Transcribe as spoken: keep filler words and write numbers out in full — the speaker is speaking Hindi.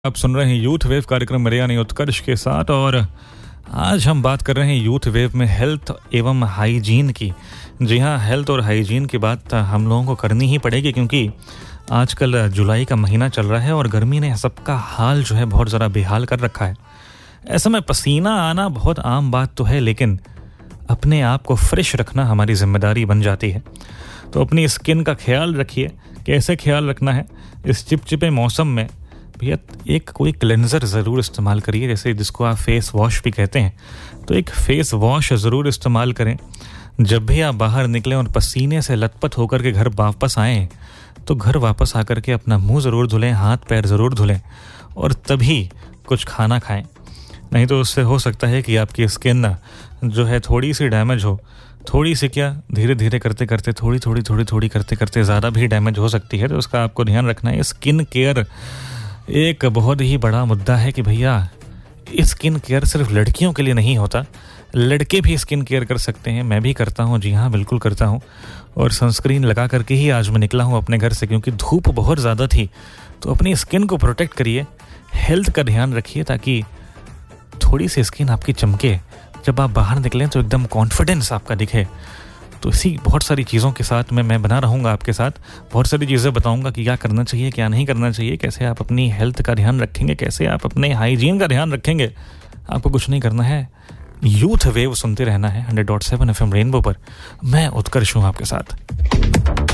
आप सुन रहे हैं यूथ वेव कार्यक्रम मेरे यानी उत्कर्ष के साथ। और आज हम बात कर रहे हैं यूथ वेव में हेल्थ एवं हाइजीन की। जी हाँ, हेल्थ और हाइजीन की बात हम लोगों को करनी ही पड़ेगी, क्योंकि आजकल जुलाई का महीना चल रहा है और गर्मी ने सबका हाल जो है बहुत ज़रा बेहाल कर रखा है। ऐसे में पसीना आना बहुत आम बात तो है, लेकिन अपने आप को फ्रेश रखना हमारी जिम्मेदारी बन जाती है। तो अपनी स्किन का ख्याल रखिए। कैसे ख्याल रखना है इस चिपचिपे मौसम में? भैया एक कोई क्लेंजर ज़रूर इस्तेमाल करिए, जैसे जिसको आप फेस वॉश भी कहते हैं। तो एक फेस वॉश ज़रूर इस्तेमाल करें जब भी आप बाहर निकलें और पसीने से लथपथ होकर के घर वापस आएँ। तो घर वापस आकर के अपना मुंह ज़रूर धुलें, हाथ पैर ज़रूर धुलें और तभी कुछ खाना खाएं। नहीं तो उससे हो सकता है कि आपकी स्किन जो है थोड़ी सी डैमेज हो। थोड़ी सी क्या, धीरे धीरे करते करते थोड़ी थोड़ी थोड़ी थोड़ी करते करते ज़्यादा भी डैमेज हो सकती है। तो उसका आपको ध्यान रखना है। स्किन केयर एक बहुत ही बड़ा मुद्दा है कि भैया स्किन केयर सिर्फ लड़कियों के लिए नहीं होता, लड़के भी स्किन केयर कर सकते हैं। मैं भी करता हूँ, जी हाँ बिल्कुल करता हूँ। और सनस्क्रीन लगा करके ही आज मैं निकला हूँ अपने घर से, क्योंकि धूप बहुत ज़्यादा थी। तो अपनी स्किन को प्रोटेक्ट करिए, हेल्थ का ध्यान रखिए, ताकि थोड़ी सी स्किन आपकी चमके। जब आप बाहर निकलें तो एकदम कॉन्फिडेंस आपका दिखे। तो इसी बहुत सारी चीज़ों के साथ में मैं बना रहूँगा आपके साथ। बहुत सारी चीज़ें बताऊँगा कि क्या करना चाहिए, क्या नहीं करना चाहिए, कैसे आप अपनी हेल्थ का ध्यान रखेंगे, कैसे आप अपने हाइजीन का ध्यान रखेंगे। आपको कुछ नहीं करना है, यूथ वेव सुनते रहना है hundred point seven F M rainbow पर। मैं उत्कर्ष हूँ आपके साथ।